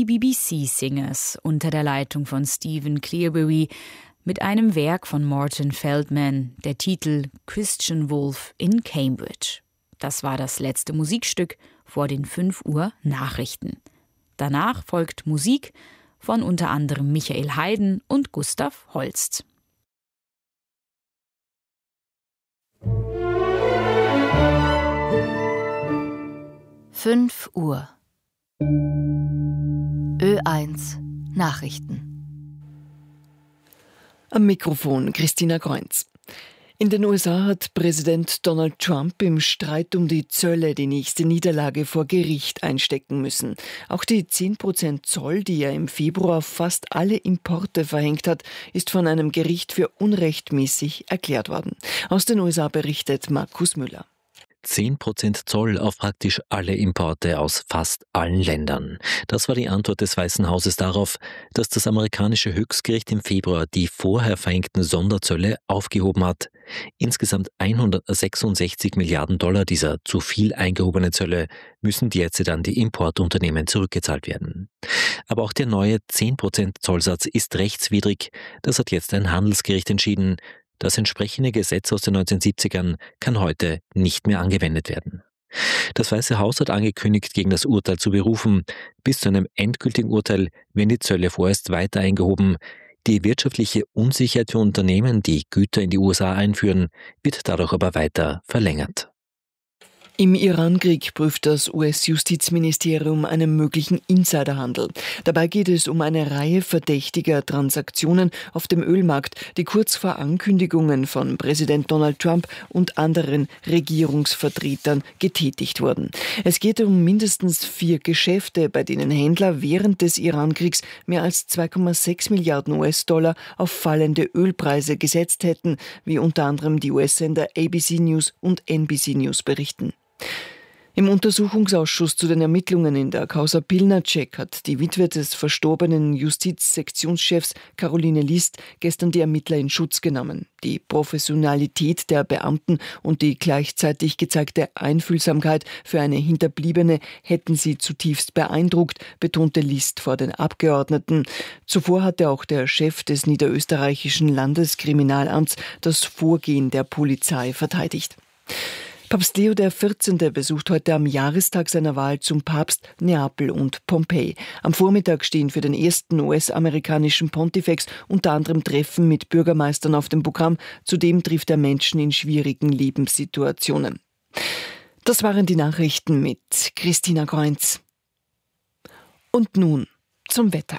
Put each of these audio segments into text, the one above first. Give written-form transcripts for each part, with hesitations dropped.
die BBC Singers unter der Leitung von Stephen Clearbury mit einem Werk von Morton Feldman, der Titel Christian Wolff in Cambridge. Das war das letzte Musikstück vor den 5 Uhr Nachrichten. Danach folgt Musik von unter anderem Michael Haydn und Gustav Holst. Fünf Uhr. Ö1 Nachrichten. Am Mikrofon Christina Kreunz. In den USA hat Präsident Donald Trump im Streit um die Zölle die nächste Niederlage vor Gericht einstecken müssen. Auch die 10% Zoll, die er im Februar auf fast alle Importe verhängt hat, ist von einem Gericht für unrechtmäßig erklärt worden. Aus den USA berichtet Markus Müller. 10% Zoll auf praktisch alle Importe aus fast allen Ländern. Das war die Antwort des Weißen Hauses darauf, dass das amerikanische Höchstgericht im Februar die vorher verhängten Sonderzölle aufgehoben hat. Insgesamt 166 Milliarden Dollar dieser zu viel eingehobene Zölle müssen derzeit an die Importunternehmen zurückgezahlt werden. Aber auch der neue 10% Zollsatz ist rechtswidrig. Das hat jetzt ein Handelsgericht entschieden. Das entsprechende Gesetz aus den 1970ern kann heute nicht mehr angewendet werden. Das Weiße Haus hat angekündigt, gegen das Urteil zu berufen. Bis zu einem endgültigen Urteil werden die Zölle vorerst weiter eingehoben. Die wirtschaftliche Unsicherheit für Unternehmen, die Güter in die USA einführen, wird dadurch aber weiter verlängert. Im Irankrieg prüft das US-Justizministerium einen möglichen Insiderhandel. Dabei geht es um eine Reihe verdächtiger Transaktionen auf dem Ölmarkt, die kurz vor Ankündigungen von Präsident Donald Trump und anderen Regierungsvertretern getätigt wurden. Es geht um mindestens 4 Geschäfte, bei denen Händler während des Irankriegs mehr als 2,6 Milliarden US-Dollar auf fallende Ölpreise gesetzt hätten, wie unter anderem die US-Sender ABC News und NBC News berichten. Im Untersuchungsausschuss zu den Ermittlungen in der Causa Pilnacek hat die Witwe des verstorbenen Justizsektionschefs Caroline List gestern die Ermittler in Schutz genommen. Die Professionalität der Beamten und die gleichzeitig gezeigte Einfühlsamkeit für eine Hinterbliebene hätten sie zutiefst beeindruckt, betonte List vor den Abgeordneten. Zuvor hatte auch der Chef des niederösterreichischen Landeskriminalamts das Vorgehen der Polizei verteidigt. Papst Leo XIV. Besucht heute am Jahrestag seiner Wahl zum Papst Neapel und Pompeji. Am Vormittag stehen für den ersten US-amerikanischen Pontifex unter anderem Treffen mit Bürgermeistern auf dem Programm. Zudem trifft er Menschen in schwierigen Lebenssituationen. Das waren die Nachrichten mit Christina Kreunz. Und nun zum Wetter.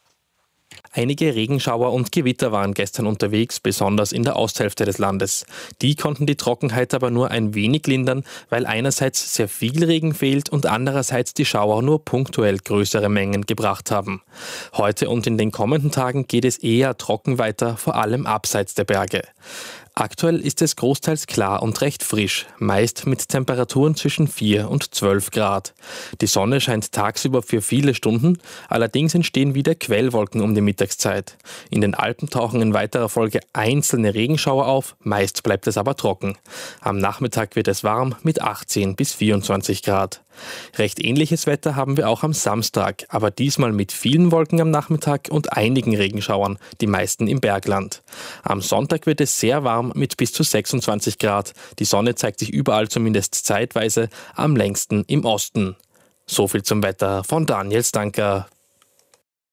Einige Regenschauer und Gewitter waren gestern unterwegs, besonders in der Osthälfte des Landes. Die konnten die Trockenheit aber nur ein wenig lindern, weil einerseits sehr viel Regen fehlt und andererseits die Schauer nur punktuell größere Mengen gebracht haben. Heute und in den kommenden Tagen geht es eher trocken weiter, vor allem abseits der Berge. Aktuell ist es großteils klar und recht frisch, meist mit Temperaturen zwischen 4 und 12 Grad. Die Sonne scheint tagsüber für viele Stunden, allerdings entstehen wieder Quellwolken um die Mittagszeit. In den Alpen tauchen in weiterer Folge einzelne Regenschauer auf, meist bleibt es aber trocken. Am Nachmittag wird es warm mit 18 bis 24 Grad. Recht ähnliches Wetter haben wir auch am Samstag, aber diesmal mit vielen Wolken am Nachmittag und einigen Regenschauern, die meisten im Bergland. Am Sonntag wird es sehr warm mit bis zu 26 Grad. Die Sonne zeigt sich überall zumindest zeitweise, am längsten im Osten. So viel zum Wetter von Daniel Stanker.